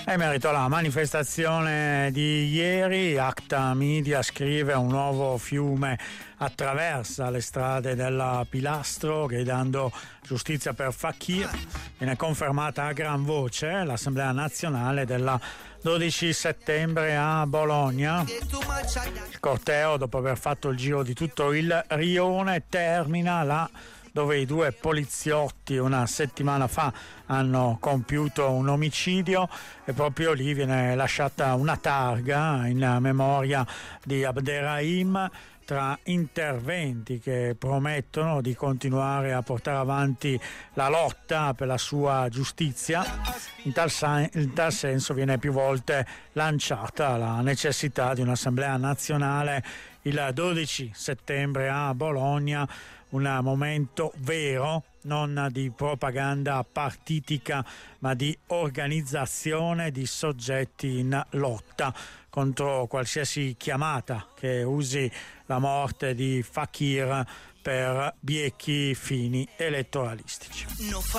In merito alla manifestazione di ieri, Acta Media scrive: un nuovo fiume attraversa le strade della Pilastro gridando giustizia per Fakir. Viene confermata a gran voce l'Assemblea Nazionale della 12 settembre a Bologna. Il corteo, dopo aver fatto il giro di tutto il rione, termina là dove i due poliziotti una settimana fa hanno compiuto un omicidio, e proprio lì viene lasciata una targa in memoria di Abderrahim, tra interventi che promettono di continuare a portare avanti la lotta per la sua giustizia. In tal senso viene più volte lanciata la necessità di un'assemblea nazionale il 12 settembre a Bologna, un momento vero, non di propaganda partitica, ma di organizzazione di soggetti in lotta contro qualsiasi chiamata che usi la morte di Fakir per biechi fini elettoralistici.